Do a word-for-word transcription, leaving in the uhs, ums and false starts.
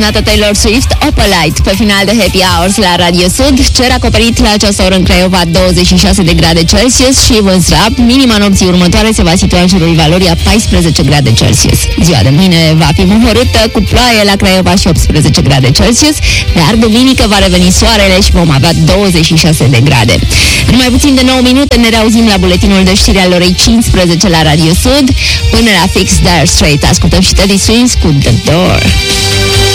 Taylor Swift, Opalite, pe final de Happy Hours la Radio Sud. Cer acoperit la această oră în Craiova douăzeci și șase de grade Celsius și vânt slab. Minima nopții următoare se va situa în jurul valorii a paisprezece grade Celsius. Ziua de mâine va fi mohorâtă cu ploaie la Craiova și optsprezece grade Celsius, dar duminică va reveni soarele și vom avea douăzeci și șase de grade. În mai puțin de nouă minute ne reauzim la buletinul de știri al orei cincisprezece la Radio Sud. Până la fix Dire Straits ascultăm și Teddy Swims cu The Door.